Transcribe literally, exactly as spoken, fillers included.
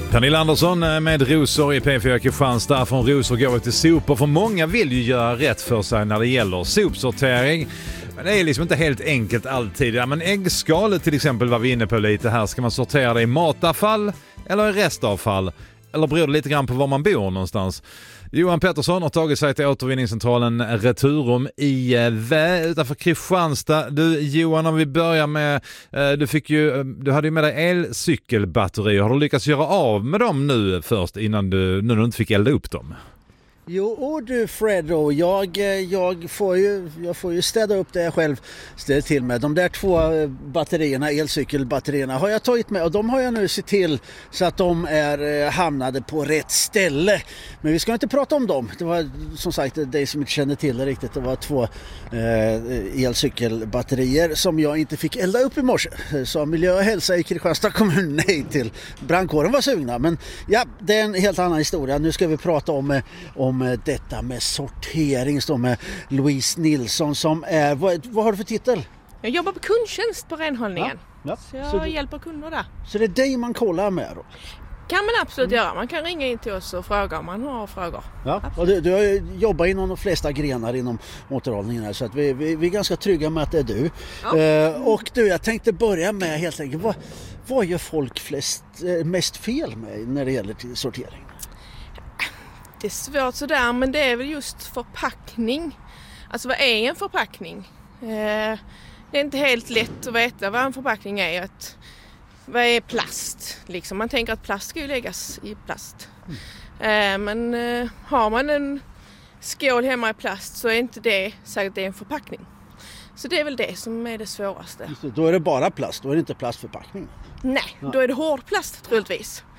Pernilla Andersson med Rosor i P fyra Kristianstad. Från Rosor går vi till sopor, för många vill ju göra rätt för sig när det gäller sopsortering. Men det är liksom inte helt enkelt alltid. Ja, men äggskalet till exempel var vi inne på lite här. Ska man sortera det i matavfall eller i restavfall? Eller beror det lite grann på var man bor någonstans? Johan Pettersson har tagit sig till återvinningscentralen Returum i Vä utanför Kristianstad. Du Johan, om vi börjar med, du, fick ju, du hade ju med dig elcykelbatterier. Har du lyckats göra av med dem nu först innan du, när du inte fick elda upp dem? Jo, och du Fred, och jag, jag, får ju, jag får ju städa upp det jag själv ställer till med. De där två batterierna, elcykelbatterierna, har jag tagit med, och de har jag nu sett till så att de är hamnade på rätt ställe. Men vi ska inte prata om dem. Det var som sagt det som inte kände till det riktigt. Det var två eh, elcykelbatterier som jag inte fick elda upp i morse. Så miljö och hälsa i Kristianstad kommun nej till. Brandkåren var sugna. Men ja, det är en helt annan historia. Nu ska vi prata om, om detta med sortering, står med Louise Nilsson som är, vad, vad har du för titel? Jag jobbar på kundtjänst på renhållningen. Ja, ja. Så jag så du, hjälper kunder där. Så det är dig man kollar med då? Kan man absolut mm. göra. Man kan ringa in till oss och fråga om man har frågor. Ja, och du, du har jobbat inom de flesta grenar inom återhållningen här, så att vi, vi, vi är ganska trygga med att det är du. Ja. Uh, och du, jag tänkte börja med helt enkelt, vad, vad gör folk flest, mest fel med när det gäller till sortering? Det är svårt sådär, men det är väl just förpackning. Alltså vad är en förpackning? Eh, det är inte helt lätt att veta vad en förpackning är. Att, vad är plast? Liksom. Man tänker att plast ska ju läggas i plast. Mm. Eh, men eh, har man en skål hemma i plast så är inte det säkert det är en förpackning. Så det är väl det som är det svåraste. Då är det bara plast, då är det inte plastförpackning. Nej, då är det hårdplast troligtvis.